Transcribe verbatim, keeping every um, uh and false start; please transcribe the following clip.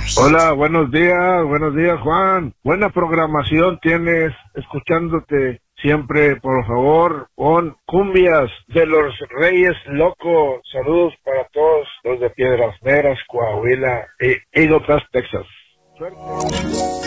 Hola, buenos días, buenos días, Juan. Buena programación tienes, escuchándote siempre. Por favor, pon cumbias de los Reyes Locos. Saludos para todos los de Piedras Negras, Coahuila y Eagle Pass, Texas. Suerte.